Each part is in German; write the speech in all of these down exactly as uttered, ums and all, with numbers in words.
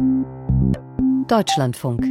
Deutschlandfunk.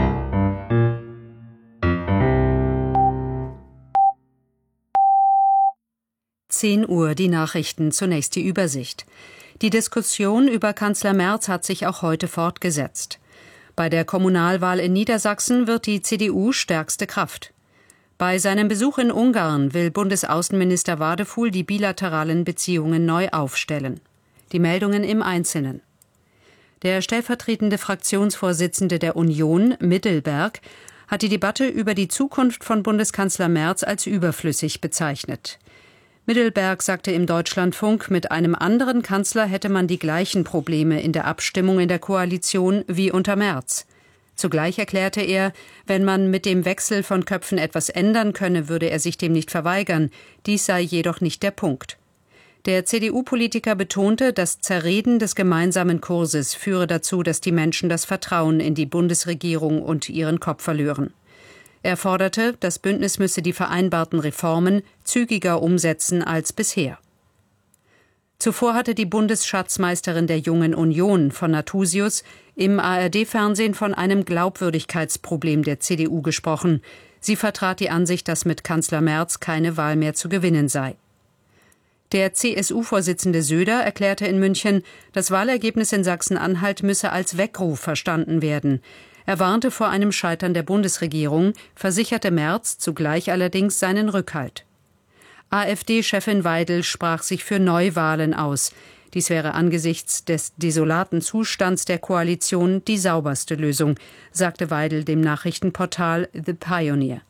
zehn Uhr, die Nachrichten, zunächst die Übersicht. Die Diskussion über Kanzler Merz hat sich auch heute fortgesetzt. Bei der Kommunalwahl in Niedersachsen wird die C D U stärkste Kraft. Bei seinem Besuch in Ungarn will Bundesaußenminister Wadefuhl die bilateralen Beziehungen neu aufstellen. Die Meldungen im Einzelnen. Der stellvertretende Fraktionsvorsitzende der Union, Mittelberg, hat die Debatte über die Zukunft von Bundeskanzler Merz als überflüssig bezeichnet. Mittelberg sagte im Deutschlandfunk, mit einem anderen Kanzler hätte man die gleichen Probleme in der Abstimmung in der Koalition wie unter Merz. Zugleich erklärte er, wenn man mit dem Wechsel von Köpfen etwas ändern könne, würde er sich dem nicht verweigern. Dies sei jedoch nicht der Punkt. Der C D U-Politiker betonte, das Zerreden des gemeinsamen Kurses führe dazu, dass die Menschen das Vertrauen in die Bundesregierung und ihren Kopf verlören. Er forderte, das Bündnis müsse die vereinbarten Reformen zügiger umsetzen als bisher. Zuvor hatte die Bundesschatzmeisterin der Jungen Union von Nathusius im A R D-Fernsehen von einem Glaubwürdigkeitsproblem der C D U gesprochen. Sie vertrat die Ansicht, dass mit Kanzler Merz keine Wahl mehr zu gewinnen sei. Der C S U-Vorsitzende Söder erklärte in München, das Wahlergebnis in Sachsen-Anhalt müsse als Weckruf verstanden werden. Er warnte vor einem Scheitern der Bundesregierung, versicherte Merz zugleich allerdings seinen Rückhalt. AfD-Chefin Weidel sprach sich für Neuwahlen aus. Dies wäre angesichts des desolaten Zustands der Koalition die sauberste Lösung, sagte Weidel dem Nachrichtenportal The Pioneer.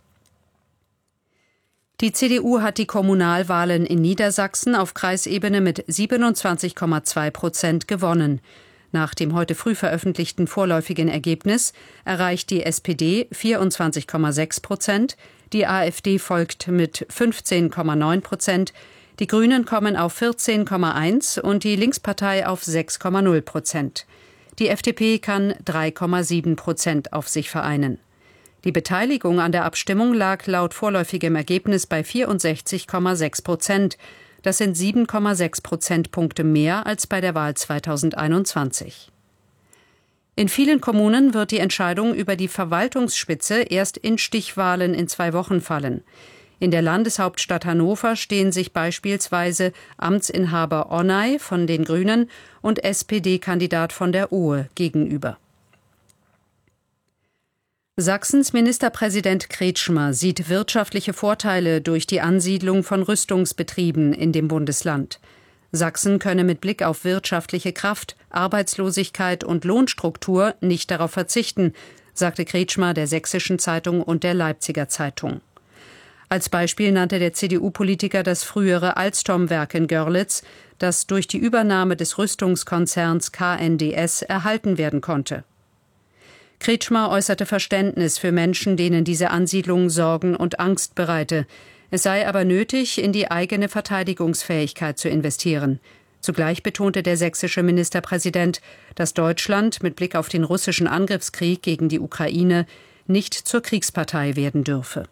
Die C D U hat die Kommunalwahlen in Niedersachsen auf Kreisebene mit siebenundzwanzig Komma zwei Prozent gewonnen. Nach dem heute früh veröffentlichten vorläufigen Ergebnis erreicht die S P D vierundzwanzig Komma sechs Prozent, die AfD folgt mit fünfzehn Komma neun Prozent, die Grünen kommen auf vierzehn Komma eins und die Linkspartei auf sechs Komma null Prozent. Die F D P kann drei Komma sieben Prozent auf sich vereinen. Die Beteiligung an der Abstimmung lag laut vorläufigem Ergebnis bei vierundsechzig Komma sechs Prozent. Das sind sieben Komma sechs Prozentpunkte mehr als bei der Wahl zweitausendeinundzwanzig. In vielen Kommunen wird die Entscheidung über die Verwaltungsspitze erst in Stichwahlen in zwei Wochen fallen. In der Landeshauptstadt Hannover stehen sich beispielsweise Amtsinhaber Onay von den Grünen und S P D-Kandidat von der Ohe gegenüber. Sachsens Ministerpräsident Kretschmer sieht wirtschaftliche Vorteile durch die Ansiedlung von Rüstungsbetrieben in dem Bundesland. Sachsen könne mit Blick auf wirtschaftliche Kraft, Arbeitslosigkeit und Lohnstruktur nicht darauf verzichten, sagte Kretschmer der Sächsischen Zeitung und der Leipziger Zeitung. Als Beispiel nannte der C D U-Politiker das frühere Alstom-Werk in Görlitz, das durch die Übernahme des Rüstungskonzerns K N D S erhalten werden konnte. Kretschmer äußerte Verständnis für Menschen, denen diese Ansiedlung Sorgen und Angst bereite. Es sei aber nötig, in die eigene Verteidigungsfähigkeit zu investieren. Zugleich betonte der sächsische Ministerpräsident, dass Deutschland mit Blick auf den russischen Angriffskrieg gegen die Ukraine nicht zur Kriegspartei werden dürfe.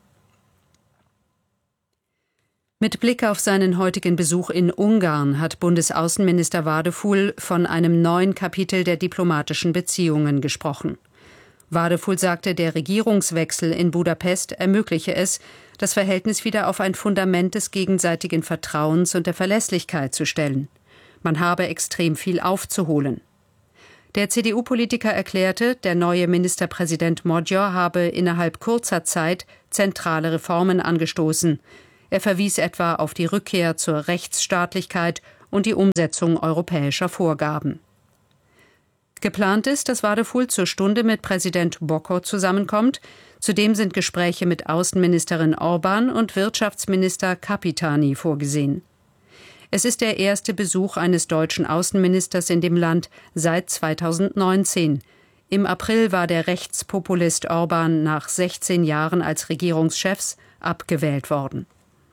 Mit Blick auf seinen heutigen Besuch in Ungarn hat Bundesaußenminister Wadefuhl von einem neuen Kapitel der diplomatischen Beziehungen gesprochen. Wadefuhl sagte, der Regierungswechsel in Budapest ermögliche es, das Verhältnis wieder auf ein Fundament des gegenseitigen Vertrauens und der Verlässlichkeit zu stellen. Man habe extrem viel aufzuholen. Der C D U-Politiker erklärte, der neue Ministerpräsident Magyar habe innerhalb kurzer Zeit zentrale Reformen angestoßen. Er verwies etwa auf die Rückkehr zur Rechtsstaatlichkeit und die Umsetzung europäischer Vorgaben. Geplant ist, dass Wadefuhl zur Stunde mit Präsident Bokor zusammenkommt. Zudem sind Gespräche mit Außenministerin Orban und Wirtschaftsminister Kapitani vorgesehen. Es ist der erste Besuch eines deutschen Außenministers in dem Land seit zweitausendneunzehn. Im April war der Rechtspopulist Orban nach sechzehn Jahren als Regierungschefs abgewählt worden.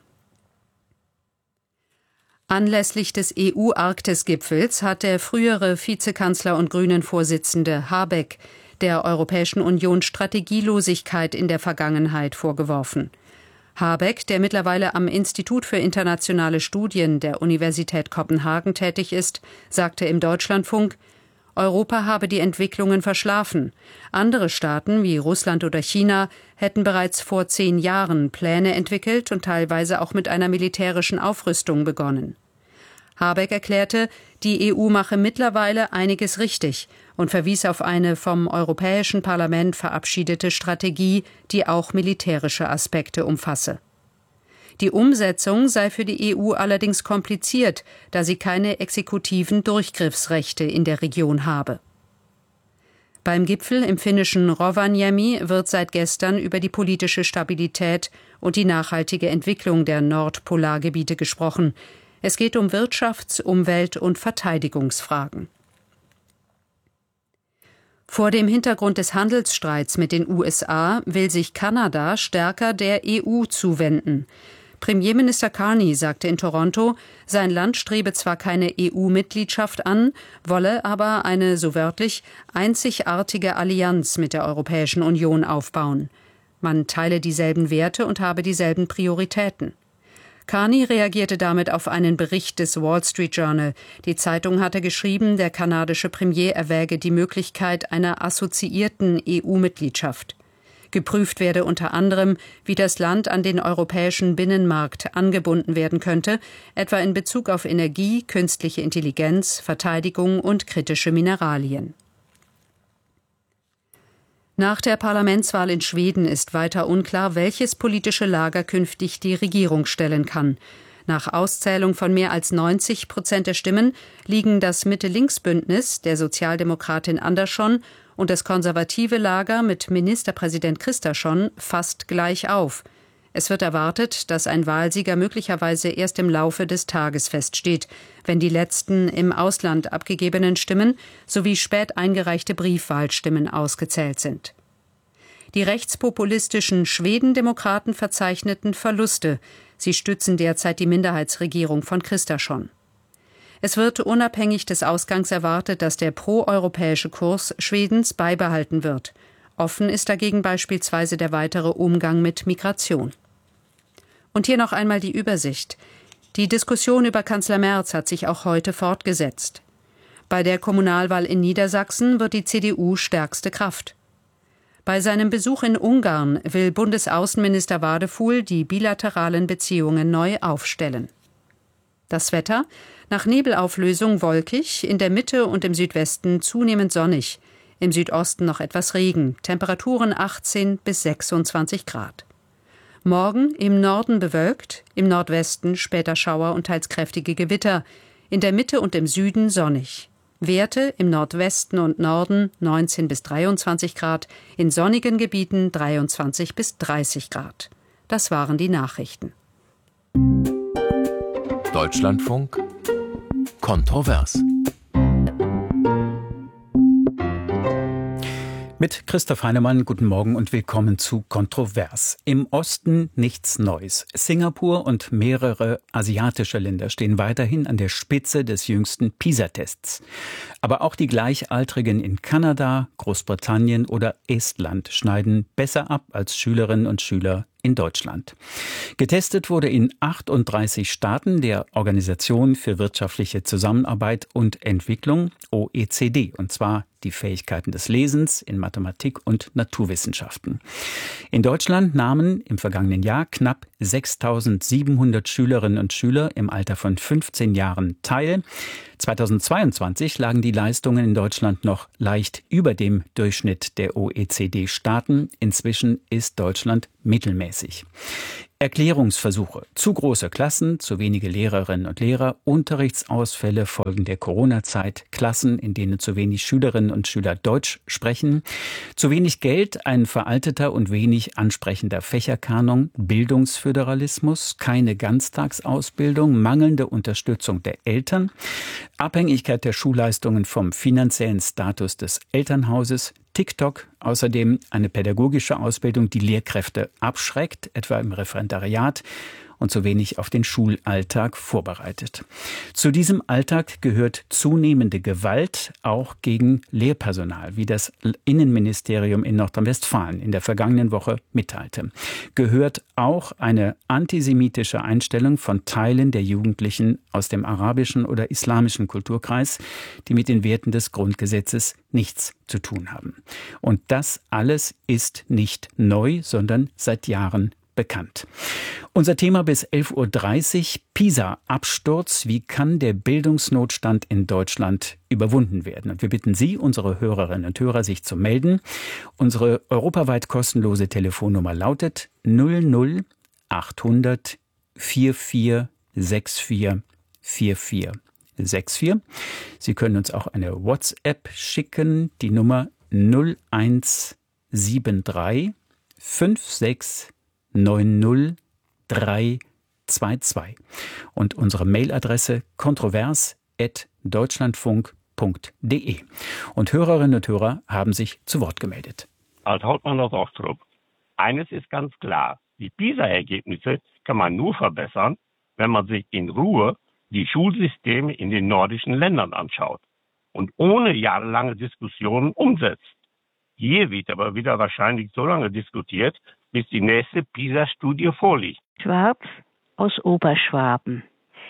Anlässlich des E U-Arktis-Gipfels hat der frühere Vizekanzler und Grünen-Vorsitzende Habeck der Europäischen Union Strategielosigkeit in der Vergangenheit vorgeworfen. Habeck, der mittlerweile am Institut für internationale Studien der Universität Kopenhagen tätig ist, sagte im Deutschlandfunk: Europa habe die Entwicklungen verschlafen. Andere Staaten wie Russland oder China hätten bereits vor zehn Jahren Pläne entwickelt und teilweise auch mit einer militärischen Aufrüstung begonnen. Habeck erklärte, die E U mache mittlerweile einiges richtig und verwies auf eine vom Europäischen Parlament verabschiedete Strategie, die auch militärische Aspekte umfasse. Die Umsetzung sei für die E U allerdings kompliziert, da sie keine exekutiven Durchgriffsrechte in der Region habe. Beim Gipfel im finnischen Rovaniemi wird seit gestern über die politische Stabilität und die nachhaltige Entwicklung der Nordpolargebiete gesprochen. Es geht um Wirtschafts-, Umwelt- und Verteidigungsfragen. Vor dem Hintergrund des Handelsstreits mit den U S A will sich Kanada stärker der E U zuwenden. Premierminister Carney sagte in Toronto, sein Land strebe zwar keine E U-Mitgliedschaft an, wolle aber eine, so wörtlich, einzigartige Allianz mit der Europäischen Union aufbauen. Man teile dieselben Werte und habe dieselben Prioritäten. Carney reagierte damit auf einen Bericht des Wall Street Journal. Die Zeitung hatte geschrieben, der kanadische Premier erwäge die Möglichkeit einer assoziierten E U-Mitgliedschaft. Geprüft werde unter anderem, wie das Land an den europäischen Binnenmarkt angebunden werden könnte, etwa in Bezug auf Energie, künstliche Intelligenz, Verteidigung und kritische Mineralien. Nach der Parlamentswahl in Schweden ist weiter unklar, welches politische Lager künftig die Regierung stellen kann. Nach Auszählung von mehr als neunzig Prozent der Stimmen liegen das Mitte-Links-Bündnis der Sozialdemokratin Andersson und das konservative Lager mit Ministerpräsident Kristersson fast gleich auf. Es wird erwartet, dass ein Wahlsieger möglicherweise erst im Laufe des Tages feststeht, wenn die letzten im Ausland abgegebenen Stimmen sowie spät eingereichte Briefwahlstimmen ausgezählt sind. Die rechtspopulistischen Schwedendemokraten verzeichneten Verluste. Sie stützen derzeit die Minderheitsregierung von Kristersson. Es wird unabhängig des Ausgangs erwartet, dass der proeuropäische Kurs Schwedens beibehalten wird. Offen ist dagegen beispielsweise der weitere Umgang mit Migration. Und hier noch einmal die Übersicht. Die Diskussion über Kanzler Merz hat sich auch heute fortgesetzt. Bei der Kommunalwahl in Niedersachsen wird die C D U stärkste Kraft. Bei seinem Besuch in Ungarn will Bundesaußenminister Wadefuhl die bilateralen Beziehungen neu aufstellen. Das Wetter: nach Nebelauflösung wolkig, in der Mitte und im Südwesten zunehmend sonnig, im Südosten noch etwas Regen, Temperaturen achtzehn bis sechsundzwanzig Grad. Morgen im Norden bewölkt, im Nordwesten später Schauer und teils kräftige Gewitter, in der Mitte und im Süden sonnig. Werte im Nordwesten und Norden neunzehn bis dreiundzwanzig Grad, in sonnigen Gebieten dreiundzwanzig bis dreißig Grad. Das waren die Nachrichten. Deutschlandfunk kontrovers. Mit Christoph Heinemann, guten Morgen und willkommen zu Kontrovers. Im Osten nichts Neues. Singapur und mehrere asiatische Länder stehen weiterhin an der Spitze des jüngsten PISA-Tests. Aber auch die Gleichaltrigen in Kanada, Großbritannien oder Estland schneiden besser ab als Schülerinnen und Schüler in Deutschland. Getestet wurde in achtunddreißig Staaten der Organisation für wirtschaftliche Zusammenarbeit und Entwicklung, O E C D, und zwar die Fähigkeiten des Lesens in Mathematik und Naturwissenschaften. In Deutschland nahmen im vergangenen Jahr knapp sechstausendsiebenhundert Schülerinnen und Schüler im Alter von fünfzehn Jahren teil. zweitausendzweiundzwanzig lagen die Leistungen in Deutschland noch leicht über dem Durchschnitt der O E C D-Staaten. Inzwischen ist Deutschland mittelmäßig. Erklärungsversuche, zu große Klassen, zu wenige Lehrerinnen und Lehrer, Unterrichtsausfälle folgen der Corona-Zeit, Klassen, in denen zu wenig Schülerinnen und Schüler Deutsch sprechen, zu wenig Geld, ein veralteter und wenig ansprechender Fächerkanon, Bildungsföderalismus, keine Ganztagsausbildung, mangelnde Unterstützung der Eltern, Abhängigkeit der Schulleistungen vom finanziellen Status des Elternhauses, TikTok außerdem eine pädagogische Ausbildung, die Lehrkräfte abschreckt, etwa im Referendariat, und zu wenig auf den Schulalltag vorbereitet. Zu diesem Alltag gehört zunehmende Gewalt auch gegen Lehrpersonal, wie das Innenministerium in Nordrhein-Westfalen in der vergangenen Woche mitteilte. Gehört auch eine antisemitische Einstellung von Teilen der Jugendlichen aus dem arabischen oder islamischen Kulturkreis, die mit den Werten des Grundgesetzes nichts zu tun haben. Und das alles ist nicht neu, sondern seit Jahren bekannt. Unser Thema bis elf Uhr dreißig, PISA-Absturz. Wie kann der Bildungsnotstand in Deutschland überwunden werden? Und wir bitten Sie, unsere Hörerinnen und Hörer, sich zu melden. Unsere europaweit kostenlose Telefonnummer lautet null null achthundert vierundvierzig vierundvierzig vierundvierzig vierundvierzig. Sie können uns auch eine WhatsApp schicken, die Nummer null eins sieben drei fünf sechs neun null drei zwei zwei und unsere Mailadresse kontrovers at deutschlandfunk punkt de. Und Hörerinnen und Hörer haben sich zu Wort gemeldet. Als Hauptmann aus Ochtrup. Eines ist ganz klar, die PISA-Ergebnisse kann man nur verbessern, wenn man sich in Ruhe die Schulsysteme in den nordischen Ländern anschaut und ohne jahrelange Diskussionen umsetzt. Hier wird aber wieder wahrscheinlich so lange diskutiert, bis die nächste PISA-Studie vorliegt. Schwarz aus Oberschwaben.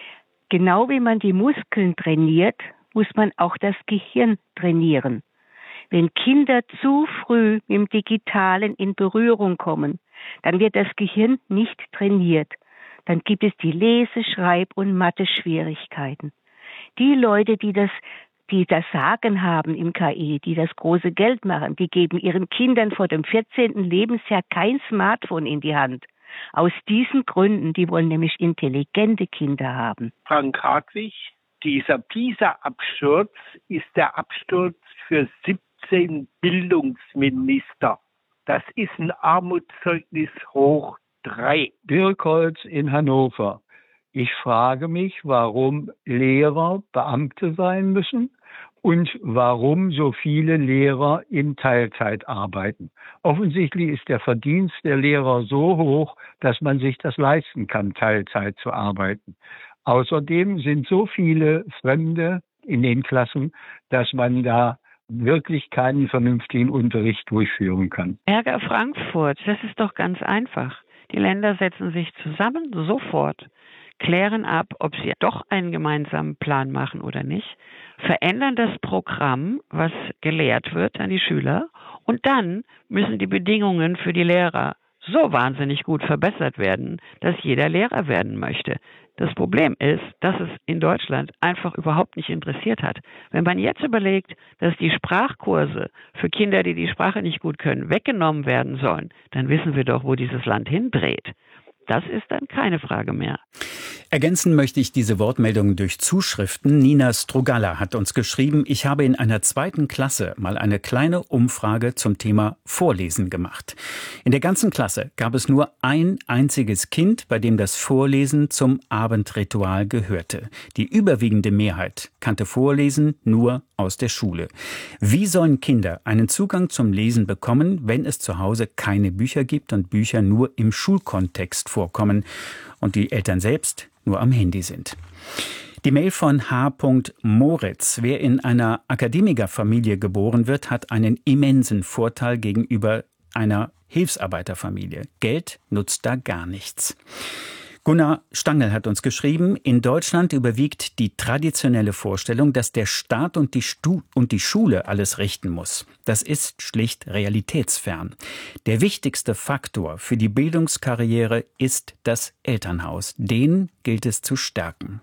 Genau wie man die Muskeln trainiert, muss man auch das Gehirn trainieren. Wenn Kinder zu früh mit dem Digitalen in Berührung kommen, dann wird das Gehirn nicht trainiert. Dann gibt es die Lese-, Schreib- und Mathe-Schwierigkeiten. Die Leute, die das die das Sagen haben im K I, die das große Geld machen, die geben ihren Kindern vor dem vierzehnten Lebensjahr kein Smartphone in die Hand. Aus diesen Gründen, die wollen nämlich intelligente Kinder haben. Frank Hartwig, dieser PISA-Absturz ist der Absturz für siebzehn Bildungsminister. Das ist ein Armutszeugnis hoch drei. Birkholz in Hannover. Ich frage mich, warum Lehrer Beamte sein müssen und warum so viele Lehrer in Teilzeit arbeiten. Offensichtlich ist der Verdienst der Lehrer so hoch, dass man sich das leisten kann, Teilzeit zu arbeiten. Außerdem sind so viele Fremde in den Klassen, dass man da wirklich keinen vernünftigen Unterricht durchführen kann. Ärger Frankfurt, das ist doch ganz einfach. Die Länder setzen sich zusammen, sofort, klären ab, ob sie doch einen gemeinsamen Plan machen oder nicht, verändern das Programm, was gelehrt wird an die Schüler, und dann müssen die Bedingungen für die Lehrer so wahnsinnig gut verbessert werden, dass jeder Lehrer werden möchte. Das Problem ist, dass es in Deutschland einfach überhaupt nicht interessiert hat. Wenn man jetzt überlegt, dass die Sprachkurse für Kinder, die die Sprache nicht gut können, weggenommen werden sollen, dann wissen wir doch, wo dieses Land hindreht. Das ist dann keine Frage mehr. Ergänzen möchte ich diese Wortmeldungen durch Zuschriften. Nina Strugalla hat uns geschrieben, ich habe in einer zweiten Klasse mal eine kleine Umfrage zum Thema Vorlesen gemacht. In der ganzen Klasse gab es nur ein einziges Kind, bei dem das Vorlesen zum Abendritual gehörte. Die überwiegende Mehrheit kannte Vorlesen nur aus der Schule. Wie sollen Kinder einen Zugang zum Lesen bekommen, wenn es zu Hause keine Bücher gibt und Bücher nur im Schulkontext vorkommen und die Eltern selbst nur am Handy sind? Die Mail von H. Moritz. Wer in einer Akademikerfamilie geboren wird, hat einen immensen Vorteil gegenüber einer Hilfsarbeiterfamilie. Geld nutzt da gar nichts. Gunnar Stangl hat uns geschrieben, in Deutschland überwiegt die traditionelle Vorstellung, dass der Staat und die, Stu- und die Schule alles richten muss. Das ist schlicht realitätsfern. Der wichtigste Faktor für die Bildungskarriere ist das Elternhaus. Den gilt es zu stärken.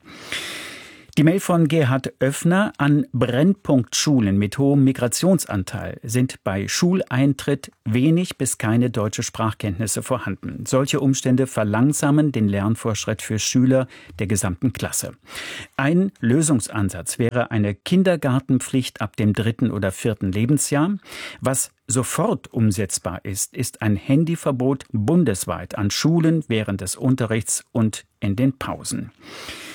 Die Mail von Gerhard Öffner an Brennpunktschulen mit hohem Migrationsanteil sind bei Schuleintritt wenig bis keine deutsche Sprachkenntnisse vorhanden. Solche Umstände verlangsamen den Lernfortschritt für Schüler der gesamten Klasse. Ein Lösungsansatz wäre eine Kindergartenpflicht ab dem dritten oder vierten Lebensjahr. Was sofort umsetzbar ist, ist ein Handyverbot bundesweit an Schulen während des Unterrichts und in den Pausen.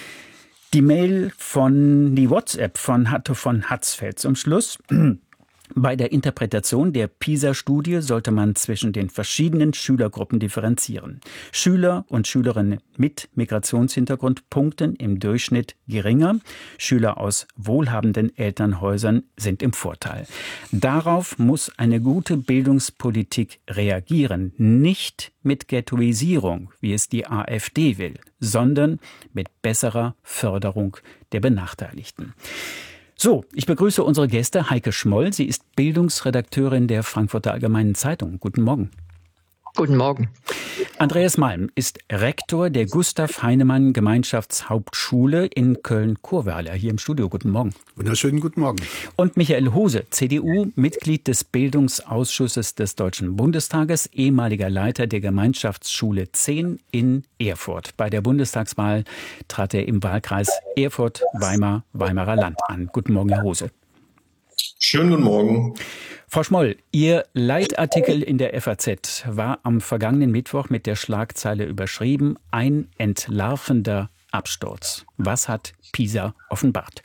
Die Mail von, die WhatsApp von Hatte von Hatzfeld zum Schluss. Bei der Interpretation der PISA-Studie sollte man zwischen den verschiedenen Schülergruppen differenzieren. Schüler und Schülerinnen mit Migrationshintergrund punkten im Durchschnitt geringer. Schüler aus wohlhabenden Elternhäusern sind im Vorteil. Darauf muss eine gute Bildungspolitik reagieren. Nicht mit Ghettoisierung, wie es die AfD will, sondern mit besserer Förderung der Benachteiligten. So, ich begrüße unsere Gäste. Heike Schmoll, sie ist Bildungsredakteurin der Frankfurter Allgemeinen Zeitung. Guten Morgen. Guten Morgen. Andreas Malm ist Rektor der Gustav Heinemann Gemeinschaftshauptschule in Köln-Churweiler. Hier im Studio. Guten Morgen. Wunderschönen guten Morgen. Und Michael Hose, C D U, Mitglied des Bildungsausschusses des Deutschen Bundestages, ehemaliger Leiter der Gemeinschaftsschule zehn in Erfurt. Bei der Bundestagswahl trat er im Wahlkreis Erfurt-Weimar, Weimarer Land an. Guten Morgen, Herr Hose. Schönen guten Morgen. Frau Schmoll, Ihr Leitartikel in der F A Z war am vergangenen Mittwoch mit der Schlagzeile überschrieben: Ein entlarvender Absturz. Was hat PISA offenbart?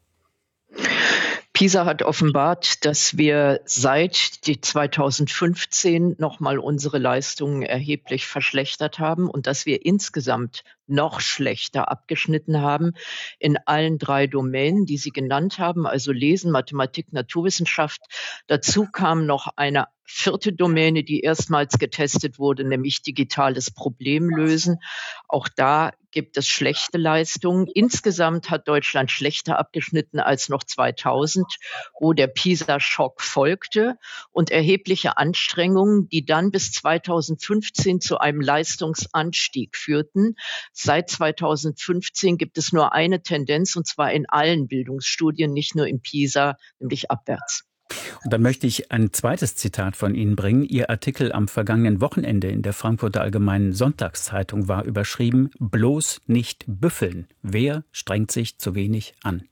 PISA hat offenbart, dass wir seit zweitausendfünfzehn nochmal unsere Leistungen erheblich verschlechtert haben und dass wir insgesamt noch schlechter abgeschnitten haben in allen drei Domänen, die Sie genannt haben, also Lesen, Mathematik, Naturwissenschaft. Dazu kam noch eine vierte Domäne, die erstmals getestet wurde, nämlich digitales Problemlösen. Auch da gibt es schlechte Leistungen. Insgesamt hat Deutschland schlechter abgeschnitten als noch zweitausend, wo der PISA-Schock folgte und erhebliche Anstrengungen, die dann bis zweitausendfünfzehn zu einem Leistungsanstieg führten. Seit zweitausendfünfzehn gibt es nur eine Tendenz, und zwar in allen Bildungsstudien, nicht nur im PISA, nämlich abwärts. Und dann möchte ich ein zweites Zitat von Ihnen bringen. Ihr Artikel am vergangenen Wochenende in der Frankfurter Allgemeinen Sonntagszeitung war überschrieben: Bloß nicht büffeln. Wer strengt sich zu wenig an?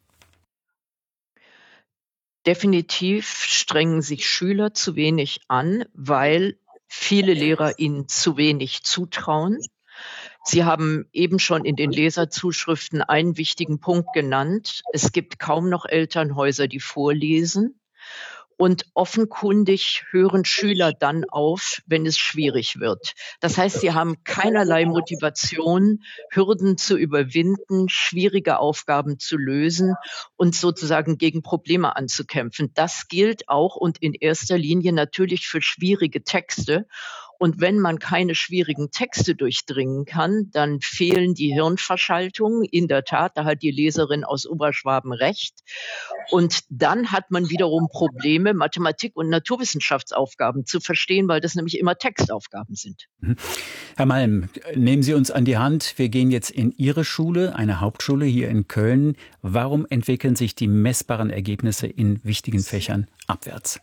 Definitiv strengen sich Schüler zu wenig an, weil viele Lehrer ihnen zu wenig zutrauen. Sie haben eben schon in den Leserzuschriften einen wichtigen Punkt genannt. Es gibt kaum noch Elternhäuser, die vorlesen. Und offenkundig hören Schüler dann auf, wenn es schwierig wird. Das heißt, sie haben keinerlei Motivation, Hürden zu überwinden, schwierige Aufgaben zu lösen und sozusagen gegen Probleme anzukämpfen. Das gilt auch und in erster Linie natürlich für schwierige Texte. Und wenn man keine schwierigen Texte durchdringen kann, dann fehlen die Hirnverschaltungen. In der Tat, da hat die Leserin aus Oberschwaben recht. Und dann hat man wiederum Probleme, Mathematik- und Naturwissenschaftsaufgaben zu verstehen, weil das nämlich immer Textaufgaben sind. Herr Malm, nehmen Sie uns an die Hand. Wir gehen jetzt in Ihre Schule, eine Hauptschule hier in Köln. Warum entwickeln sich die messbaren Ergebnisse in wichtigen Fächern abwärts?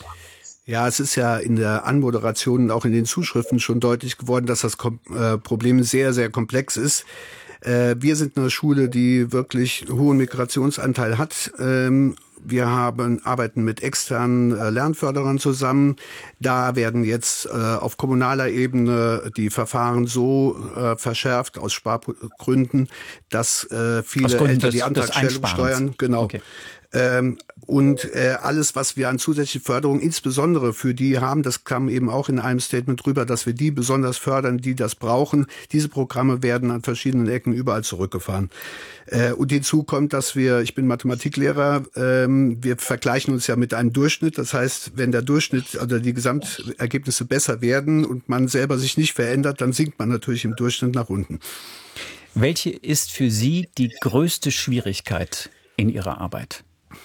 Ja, es ist ja in der Anmoderation und auch in den Zuschriften schon deutlich geworden, dass das Kom- äh, Problem sehr, sehr komplex ist. Äh, wir sind eine Schule, die wirklich einen hohen Migrationsanteil hat. Ähm, wir haben, arbeiten mit externen äh, Lernförderern zusammen. Da werden jetzt äh, auf kommunaler Ebene die Verfahren so äh, verschärft aus Spargründen, dass äh, viele Eltern des, die Antragstellung steuern. Genau. Okay. Ähm, und äh, alles, was wir an zusätzlicher Förderung insbesondere für die haben, das kam eben auch in einem Statement drüber, dass wir die besonders fördern, die das brauchen. Diese Programme werden an verschiedenen Ecken überall zurückgefahren. Äh, und hinzu kommt, dass wir, ich bin Mathematiklehrer, ähm, wir vergleichen uns ja mit einem Durchschnitt. Das heißt, wenn der Durchschnitt oder die Gesamtergebnisse besser werden und man selber sich nicht verändert, dann sinkt man natürlich im Durchschnitt nach unten. Welche ist für Sie die größte Schwierigkeit in Ihrer Arbeit?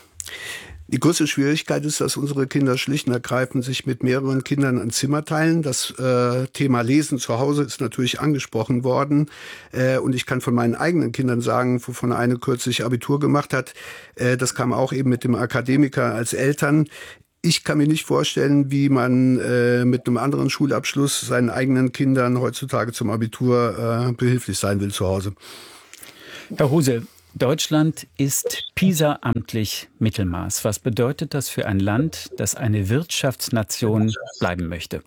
Die größte Schwierigkeit ist, dass unsere Kinder schlicht und ergreifend sich mit mehreren Kindern ein Zimmer teilen. Das äh, Thema Lesen zu Hause ist natürlich angesprochen worden. Äh, und ich kann von meinen eigenen Kindern sagen, wovon eine kürzlich Abitur gemacht hat, äh, das kam auch eben mit dem Akademiker als Eltern. Ich kann mir nicht vorstellen, wie man äh, mit einem anderen Schulabschluss seinen eigenen Kindern heutzutage zum Abitur äh, behilflich sein will zu Hause. Herr Hose, Deutschland ist PISA-amtlich Mittelmaß. Was bedeutet das für ein Land, das eine Wirtschaftsnation bleiben möchte?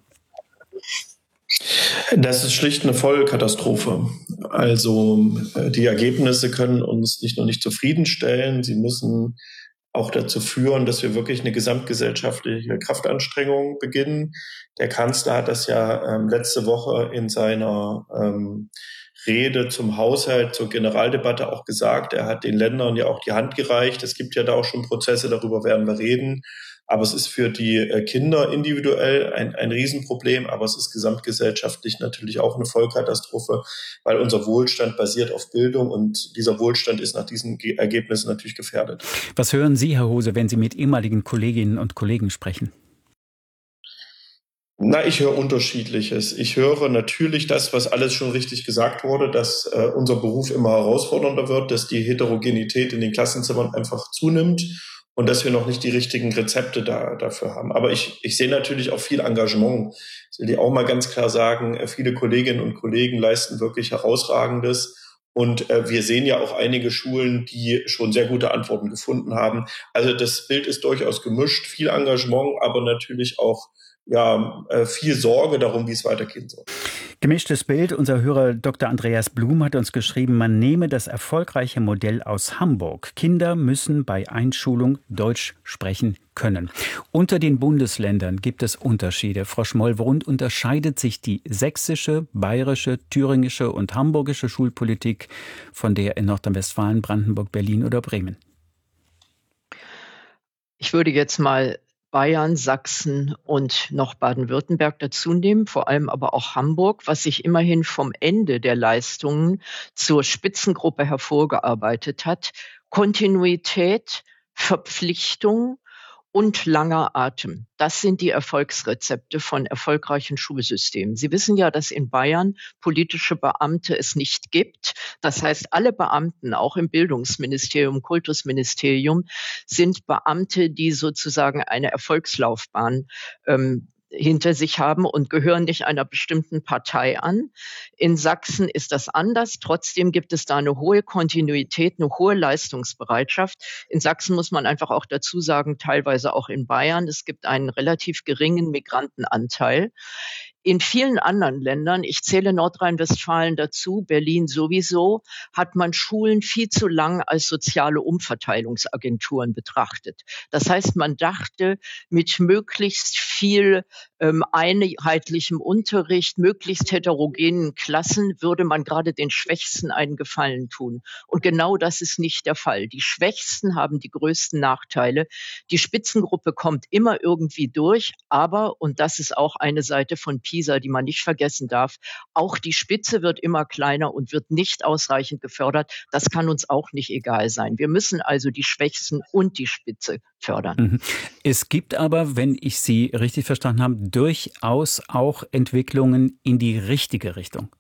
Das ist schlicht eine Vollkatastrophe. Also die Ergebnisse können uns nicht nur nicht zufriedenstellen, sie müssen auch dazu führen, dass wir wirklich eine gesamtgesellschaftliche Kraftanstrengung beginnen. Der Kanzler hat das ja ähm, letzte Woche in seiner ähm, Rede zum Haushalt, zur Generaldebatte auch gesagt. Er hat den Ländern ja auch die Hand gereicht. Es gibt ja da auch schon Prozesse, darüber werden wir reden. Aber es ist für die Kinder individuell ein, ein Riesenproblem, aber es ist gesamtgesellschaftlich natürlich auch eine Vollkatastrophe, weil unser Wohlstand basiert auf Bildung und dieser Wohlstand ist nach diesen Ergebnissen natürlich gefährdet. Was hören Sie, Herr Hose, wenn Sie mit ehemaligen Kolleginnen und Kollegen sprechen? Na, ich höre Unterschiedliches. Ich höre natürlich das, was alles schon richtig gesagt wurde, dass äh, unser Beruf immer herausfordernder wird, dass die Heterogenität in den Klassenzimmern einfach zunimmt und dass wir noch nicht die richtigen Rezepte da, dafür haben. Aber ich, ich sehe natürlich auch viel Engagement. Ich will dir auch mal ganz klar sagen, viele Kolleginnen und Kollegen leisten wirklich Herausragendes. Und äh, wir sehen ja auch einige Schulen, die schon sehr gute Antworten gefunden haben. Also das Bild ist durchaus gemischt, viel Engagement, aber natürlich auch ja, viel Sorge darum, wie es weitergehen soll. Gemischtes Bild. Unser Hörer Doktor Andreas Blum hat uns geschrieben, man nehme das erfolgreiche Modell aus Hamburg. Kinder müssen bei Einschulung Deutsch sprechen können. Unter den Bundesländern gibt es Unterschiede. Frau Schmoll, worin unterscheidet sich die sächsische, bayerische, thüringische und hamburgische Schulpolitik von der in Nordrhein-Westfalen, Brandenburg, Berlin oder Bremen? Ich würde jetzt mal Bayern, Sachsen und noch Baden-Württemberg dazu nehmen, vor allem aber auch Hamburg, was sich immerhin vom Ende der Leistungen zur Spitzengruppe hervorgearbeitet hat. Kontinuität, Verpflichtung und langer Atem. Das sind die Erfolgsrezepte von erfolgreichen Schulsystemen. Sie wissen ja, dass in Bayern politische Beamte es nicht gibt. Das heißt, alle Beamten, auch im Bildungsministerium, Kultusministerium, sind Beamte, die sozusagen eine Erfolgslaufbahn ähm, hinter sich haben und gehören nicht einer bestimmten Partei an. In Sachsen ist das anders. Trotzdem gibt es da eine hohe Kontinuität, eine hohe Leistungsbereitschaft. In Sachsen muss man einfach auch dazu sagen, teilweise auch in Bayern, es gibt einen relativ geringen Migrantenanteil. In vielen anderen Ländern, ich zähle Nordrhein-Westfalen dazu, Berlin sowieso, hat man Schulen viel zu lang als soziale Umverteilungsagenturen betrachtet. Das heißt, man dachte, mit möglichst viel ähm, einheitlichem Unterricht, möglichst heterogenen Klassen würde man gerade den Schwächsten einen Gefallen tun. Und genau das ist nicht der Fall. Die Schwächsten haben die größten Nachteile. Die Spitzengruppe kommt immer irgendwie durch, aber, und das ist auch eine Seite von PISA, die man nicht vergessen darf, auch die Spitze wird immer kleiner und wird nicht ausreichend gefördert. Das kann uns auch nicht egal sein. Wir müssen also die Schwächsten und die Spitze fördern. Es gibt aber, wenn ich Sie richtig verstanden habe, durchaus auch Entwicklungen in die richtige Richtung.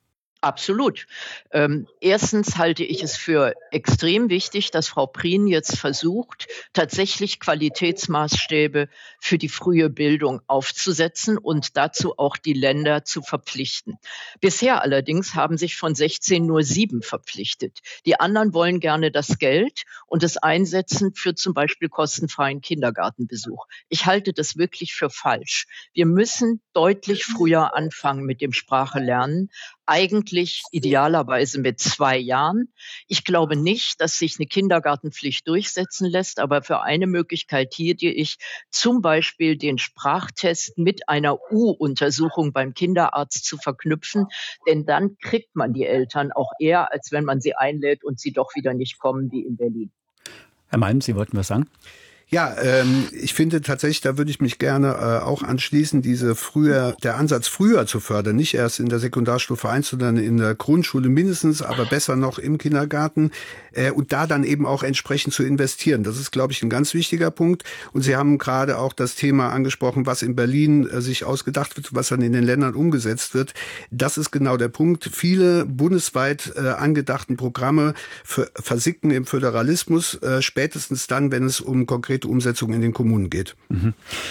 Absolut. Ähm, erstens halte ich es für extrem wichtig, dass Frau Prien jetzt versucht, tatsächlich Qualitätsmaßstäbe für die frühe Bildung aufzusetzen und dazu auch die Länder zu verpflichten. Bisher allerdings haben sich von sechzehn nur sieben verpflichtet. Die anderen wollen gerne das Geld und es einsetzen für zum Beispiel kostenfreien Kindergartenbesuch. Ich halte das wirklich für falsch. Wir müssen deutlich früher anfangen mit dem Sprachelernen. Eigentlich idealerweise mit zwei Jahren. Ich glaube nicht, dass sich eine Kindergartenpflicht durchsetzen lässt, aber für eine Möglichkeit hielt ich zum Beispiel den Sprachtest mit einer U-Untersuchung beim Kinderarzt zu verknüpfen, denn dann kriegt man die Eltern auch eher, als wenn man sie einlädt und sie doch wieder nicht kommen wie in Berlin. Herr Malm, Sie wollten was sagen? Ja, ähm, ich finde tatsächlich, da würde ich mich gerne äh, auch anschließen, diese früher, der Ansatz früher zu fördern, nicht erst in der Sekundarstufe eins, sondern in der Grundschule mindestens, aber besser noch im Kindergarten äh, und da dann eben auch entsprechend zu investieren. Das ist, glaube ich, ein ganz wichtiger Punkt. Und Sie haben gerade auch das Thema angesprochen, was in Berlin äh, sich ausgedacht wird, was dann in den Ländern umgesetzt wird. Das ist genau der Punkt. Viele bundesweit äh, angedachten Programme für, versicken im Föderalismus, äh, spätestens dann, wenn es um konkrete Umsetzung in den Kommunen geht. Mhm.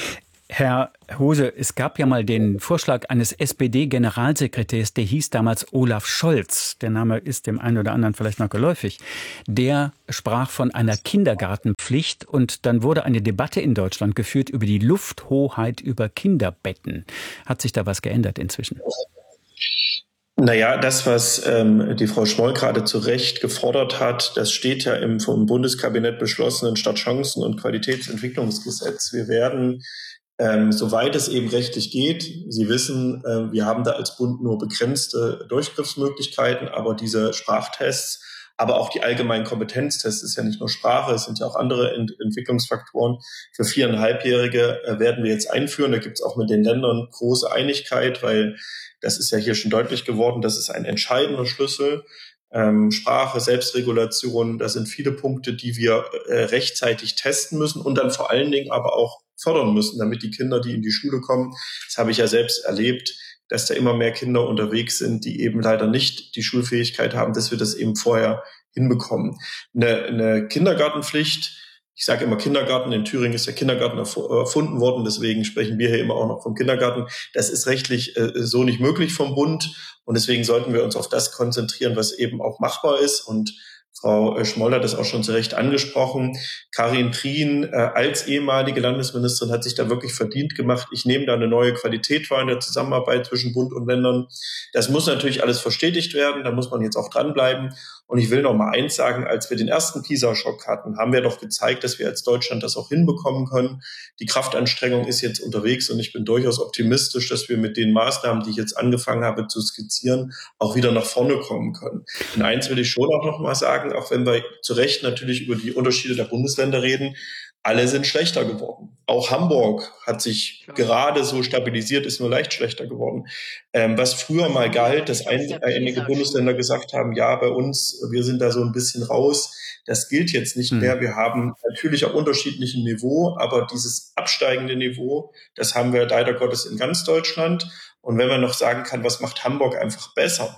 Herr Hose, es gab ja mal den Vorschlag eines S P D-Generalsekretärs, der hieß damals Olaf Scholz. Der Name ist dem einen oder anderen vielleicht noch geläufig. Der sprach von einer Kindergartenpflicht und dann wurde eine Debatte in Deutschland geführt über die Lufthoheit über Kinderbetten. Hat sich da was geändert inzwischen? Naja, das, was ähm, die Frau Schmoll gerade zu Recht gefordert hat, das steht ja im vom Bundeskabinett beschlossenen Stadtchancen- und Qualitätsentwicklungsgesetz. Wir werden, ähm, soweit es eben rechtlich geht, Sie wissen, äh, wir haben da als Bund nur begrenzte Durchgriffsmöglichkeiten, aber diese Sprachtests, aber auch die allgemeinen Kompetenztests, ist ja nicht nur Sprache, es sind ja auch andere Ent- Entwicklungsfaktoren. Für Viereinhalbjährige äh, werden wir jetzt einführen. Da gibt es auch mit den Ländern große Einigkeit, weil das ist ja hier schon deutlich geworden, das ist ein entscheidender Schlüssel. Ähm, Sprache, Selbstregulation, das sind viele Punkte, die wir äh, rechtzeitig testen müssen und dann vor allen Dingen aber auch fördern müssen, damit die Kinder, die in die Schule kommen, das habe ich ja selbst erlebt, dass da immer mehr Kinder unterwegs sind, die eben leider nicht die Schulfähigkeit haben, dass wir das eben vorher hinbekommen. Eine, eine Kindergartenpflicht, ich sage immer Kindergarten, in Thüringen ist der Kindergarten erfunden worden, deswegen sprechen wir hier immer auch noch vom Kindergarten. Das ist rechtlich äh, so nicht möglich vom Bund und deswegen sollten wir uns auf das konzentrieren, was eben auch machbar ist. Und Frau Schmoll hat das auch schon zu Recht angesprochen. Karin Prien äh, als ehemalige Landesministerin hat sich da wirklich verdient gemacht. Ich nehme da eine neue Qualität wahr in der Zusammenarbeit zwischen Bund und Ländern. Das muss natürlich alles verstetigt werden, da muss man jetzt auch dranbleiben. Und ich will noch mal eins sagen, als wir den ersten PISA-Schock hatten, haben wir doch gezeigt, dass wir als Deutschland das auch hinbekommen können. Die Kraftanstrengung ist jetzt unterwegs und ich bin durchaus optimistisch, dass wir mit den Maßnahmen, die ich jetzt angefangen habe zu skizzieren, auch wieder nach vorne kommen können. Und eins will ich schon auch noch mal sagen, auch wenn wir zu Recht natürlich über die Unterschiede der Bundesländer reden, alle sind schlechter geworden. Auch Hamburg hat sich Klar. gerade so stabilisiert, ist nur leicht schlechter geworden. Ähm, was früher mal galt, dass ein, einige Bundesländer gesagt haben, ja, bei uns, wir sind da so ein bisschen raus. Das gilt jetzt nicht hm. mehr. Wir haben natürlich auf unterschiedlichem Niveau, aber dieses absteigende Niveau, das haben wir leider Gottes in ganz Deutschland. Und wenn man noch sagen kann, was macht Hamburg einfach besser?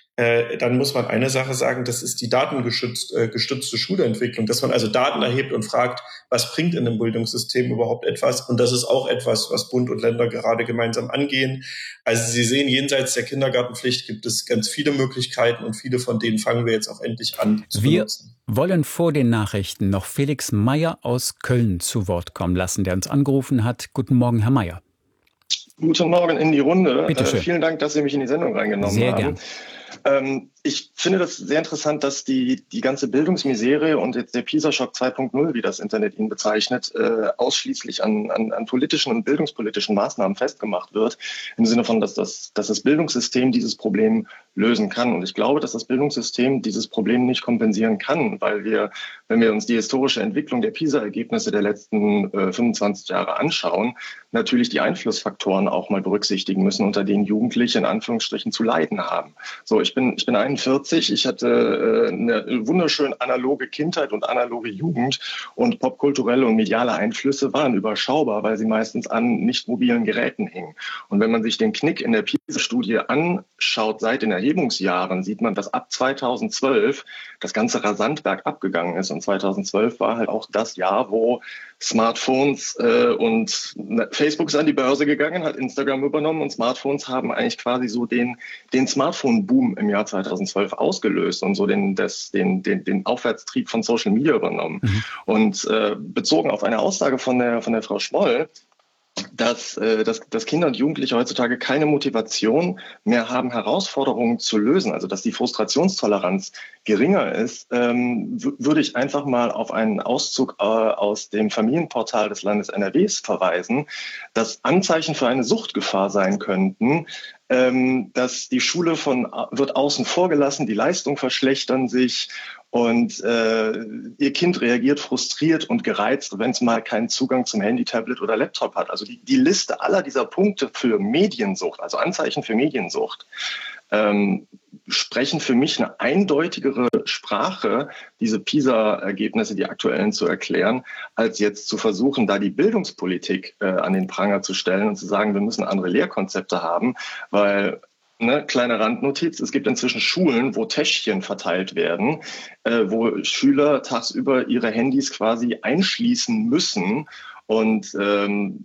Dann muss man eine Sache sagen, das ist die datengestützte Schulentwicklung, dass man also Daten erhebt und fragt, was bringt in einem Bildungssystem überhaupt etwas? Und das ist auch etwas, was Bund und Länder gerade gemeinsam angehen. Also Sie sehen, jenseits der Kindergartenpflicht gibt es ganz viele Möglichkeiten und viele von denen fangen wir jetzt auch endlich an zu wir benutzen. Wir wollen vor den Nachrichten noch Felix Meyer aus Köln zu Wort kommen lassen, der uns angerufen hat. Guten Morgen, Herr Meyer. Guten Morgen in die Runde. Bitte schön. Äh, vielen Dank, dass Sie mich in die Sendung reingenommen Sehr haben. gern. Ähm, ich finde das sehr interessant, dass die, die ganze Bildungsmisere und jetzt der PISA-Schock zwei Punkt null, wie das Internet ihn bezeichnet, äh, ausschließlich an, an, an politischen und bildungspolitischen Maßnahmen festgemacht wird, im Sinne von, dass das, dass das Bildungssystem dieses Problem lösen kann. Und ich glaube, dass das Bildungssystem dieses Problem nicht kompensieren kann, weil wir, wenn wir uns die historische Entwicklung der PISA-Ergebnisse der letzten äh, fünfundzwanzig Jahre anschauen, natürlich die Einflussfaktoren auch mal berücksichtigen müssen, unter denen Jugendliche in Anführungsstrichen zu leiden haben. So, ich bin, ich bin einundvierzig, ich hatte äh, eine wunderschön analoge Kindheit und analoge Jugend und popkulturelle und mediale Einflüsse waren überschaubar, weil sie meistens an nicht mobilen Geräten hingen. Und wenn man sich den Knick in der PISA-Studie anschaut, seit den Erhebungsjahren, sieht man, dass ab zweitausendzwölf das ganze rasant bergab gegangen ist. Und zweitausendzwölf war halt auch das Jahr, wo Smartphones äh, und Facebook ist an die Börse gegangen, hat Instagram übernommen und Smartphones haben eigentlich quasi so den, den Smartphone-Boom im Jahr zweitausendzwölf ausgelöst und so den, das, den, den, den Aufwärtstrieb von Social Media übernommen. Mhm. Und äh, bezogen auf eine Aussage von der, von der Frau Schmoll, dass, äh, dass, dass Kinder und Jugendliche heutzutage keine Motivation mehr haben, Herausforderungen zu lösen, also dass die Frustrationstoleranz geringer ist, ähm, w- würde ich einfach mal auf einen Auszug äh, aus dem Familienportal des Landes N R Ws verweisen, dass Anzeichen für eine Suchtgefahr sein könnten, ähm, dass die Schule von, wird außen vor gelassen, die Leistungen verschlechtern sich und äh, ihr Kind reagiert frustriert und gereizt, wenn es mal keinen Zugang zum Handy, Tablet oder Laptop hat. Also die, die Liste aller dieser Punkte für Mediensucht, also Anzeichen für Mediensucht, ähm, sprechen für mich eine eindeutigere Sprache, diese PISA-Ergebnisse, die aktuellen, zu erklären, als jetzt zu versuchen, da die Bildungspolitik äh, an den Pranger zu stellen und zu sagen, wir müssen andere Lehrkonzepte haben, weil Ne, kleine Randnotiz, es gibt inzwischen Schulen, wo Täschchen verteilt werden, äh, wo Schüler tagsüber ihre Handys quasi einschließen müssen und ähm,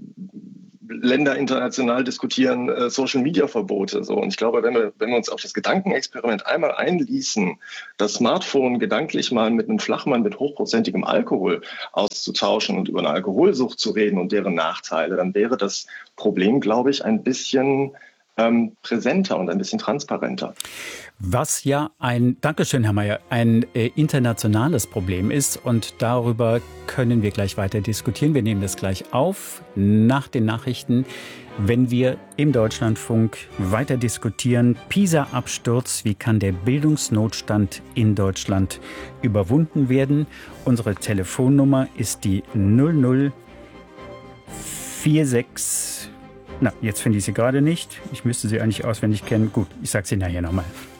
Länder international diskutieren äh, Social-Media-Verbote. So. Und ich glaube, wenn wir, wenn wir uns auf das Gedankenexperiment einmal einließen, das Smartphone gedanklich mal mit einem Flachmann mit hochprozentigem Alkohol auszutauschen und über eine Alkoholsucht zu reden und deren Nachteile, dann wäre das Problem, glaube ich, ein bisschen ähm, präsenter und ein bisschen transparenter. Was ja ein, Dankeschön, Herr Mayer, ein äh, internationales Problem ist, und darüber können wir gleich weiter diskutieren. Wir nehmen das gleich auf nach den Nachrichten, wenn wir im Deutschlandfunk weiter diskutieren. PISA-Absturz, wie kann der Bildungsnotstand in Deutschland überwunden werden? Unsere Telefonnummer ist die null null vier sechs. Na, jetzt finde ich sie gerade nicht. Ich müsste sie eigentlich auswendig kennen. Gut, ich sage sie nachher nochmal.